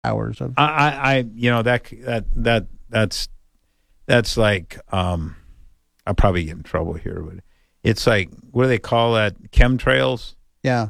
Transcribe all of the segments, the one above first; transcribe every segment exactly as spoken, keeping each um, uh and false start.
hours of. I, I, I you know that that that that's that's like um, I'll probably get in trouble here, but it's like, what do they call that? Chemtrails. Yeah.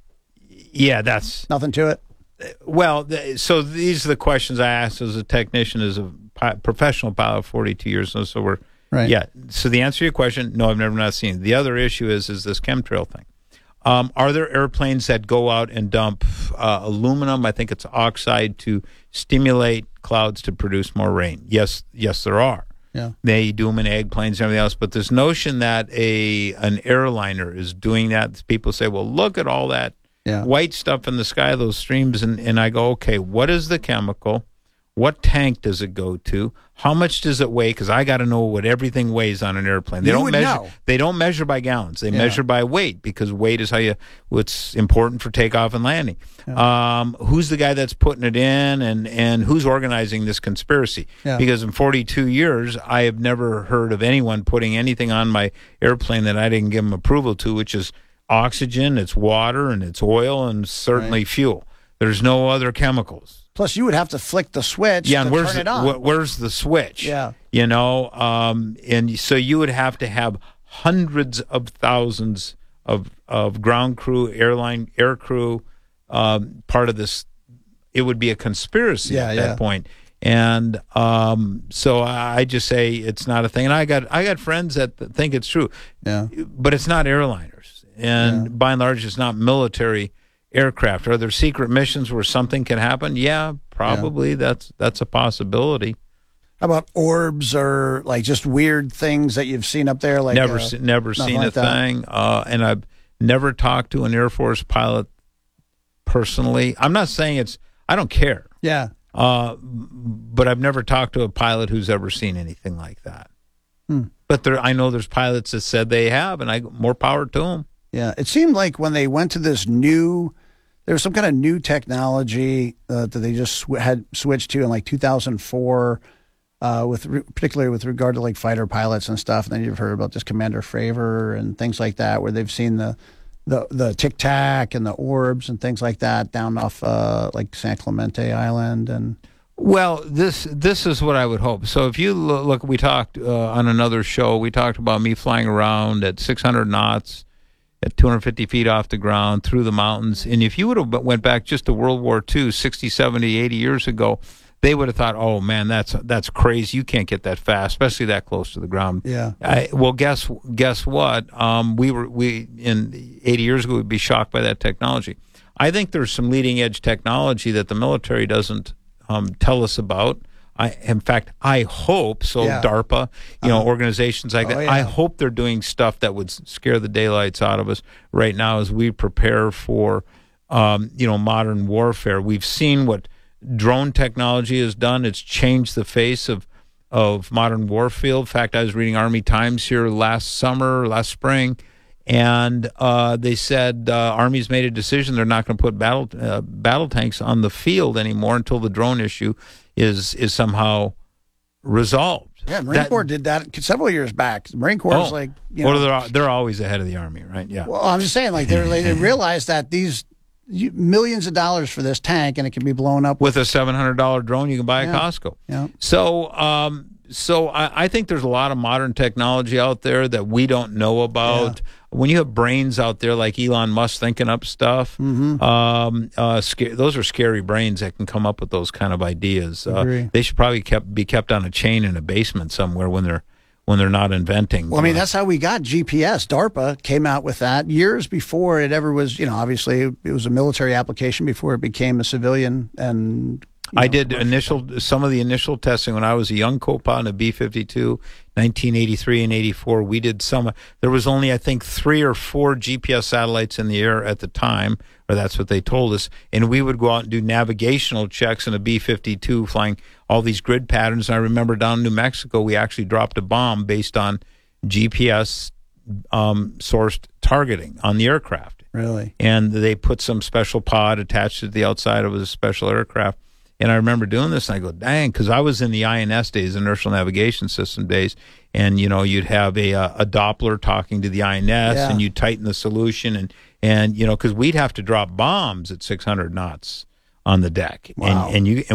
Yeah, that's nothing to it. Well, th- so these are the questions I asked as a technician, as a pi- professional pilot, forty-two years. So we're right. Yeah. So the answer to your question, no, I've never not seen it. The other issue is is this chemtrail thing. Um, are there airplanes that go out and dump uh, aluminum? I think it's oxide to stimulate clouds to produce more rain. Yes, yes, there are. Yeah. They do them in eggplanes and everything else. But this notion that a an airliner is doing that, people say, well, look at all that yeah. white stuff in the sky, those streams. And, and I go, okay, what is the chemical? What tank does it go to? How much does it weigh? Because I got to know what everything weighs on an airplane. They you don't would measure. know. They don't measure by gallons. They yeah. measure by weight, because weight is how you. What's important for takeoff and landing. Yeah. Um, who's the guy that's putting it in, and and who's organizing this conspiracy? Yeah. Because in forty-two years, I have never heard of anyone putting anything on my airplane that I didn't give them approval to, which is oxygen, it's water, and it's oil, and certainly right. fuel. There's no other chemicals. Plus, you would have to flick the switch yeah, to and where's turn it the, on. wh- where's the switch? Yeah. You know, um, and so you would have to have hundreds of thousands of, of ground crew, airline, air crew, um, part of this. It would be a conspiracy yeah, at yeah. that point. And um, so I just say it's not a thing. And I got I got friends that think it's true. Yeah. But it's not airliners. And yeah. by and large, it's not military aircraft. Are there secret missions where something can happen? Yeah, probably. Yeah. That's that's a possibility. How about orbs or like just weird things that you've seen up there? Like never, uh, se- never seen like a thing. Uh, and I've never talked to an Air Force pilot personally. I'm not saying it's. I don't care. Yeah. Uh, but I've never talked to a pilot who's ever seen anything like that. Hmm. But there, I know there's pilots that said they have, and I more power to them. Yeah, it seemed like when they went to this new. There was some kind of new technology uh, that they just sw- had switched to in like two thousand four, uh, with re- particularly with regard to like fighter pilots and stuff. And then you've heard about this Commander Fravor and things like that, where they've seen the the the Tic Tac and the orbs and things like that down off uh, like San Clemente Island. And well, this this is what I would hope. So if you look, look we talked uh, on another show. We talked about me flying around at six hundred knots. At two hundred fifty feet off the ground, through the mountains. And if you would have went back just to World War Two, sixty, seventy, eighty years ago, they would have thought, oh, man, that's that's crazy. You can't get that fast, especially that close to the ground. Yeah. I, well, guess guess what? Um, we were we in eighty years ago, we'd be shocked by that technology. I think there's some leading-edge technology that the military doesn't um, tell us about. I, in fact, I hope so. Yeah. DARPA, you know, uh, organizations like oh, that. yeah. I hope they're doing stuff that would scare the daylights out of us right now as we prepare for, um, you know, modern warfare. We've seen what drone technology has done. It's changed the face of of modern warfield. In fact, I was reading Army Times here last summer, last spring, and uh, they said uh, Army's made a decision they're not going to put battle uh, battle tanks on the field anymore until the drone issue is is somehow resolved. Yeah, Marine that, Corps did that several years back. The Marine Corps oh, is like, you know, well, they're they're always ahead of the Army, right? Yeah. Well, I'm just saying, like they they realized that these you, millions of dollars for this tank, and it can be blown up with a seven hundred dollar drone you can buy yeah. at Costco. Yeah. So, um, so I, I think there's a lot of modern technology out there that we don't know about. Yeah. When you have brains out there like Elon Musk thinking up stuff, mm-hmm. um, uh, sca- those are scary brains that can come up with those kind of ideas. Uh, they should probably kept be kept on a chain in a basement somewhere when they're when they're not inventing. Well, I mean, that's how we got G P S. DARPA came out with that years before it ever was. You know, obviously it was a military application before it became a civilian. And you know, I did initial some of the initial testing when I was a young co-pilot in a B fifty-two, nineteen eighty-three and eighty-four. We did some. There was only, I think, three or four G P S satellites in the air at the time, or that's what they told us. And we would go out and do navigational checks in a B fifty-two, flying all these grid patterns. And I remember down in New Mexico, we actually dropped a bomb based on G P S um, sourced targeting on the aircraft. Really? And they put some special pod attached to the outside of a special aircraft. And I remember doing this, and I go, dang, because I was in the I N S days, inertial navigation system days, and, you know, you'd have a a Doppler talking to the I N S, yeah. and you'd tighten the solution, and, and you know, because we'd have to drop bombs at six hundred knots on the deck. Wow. And, and you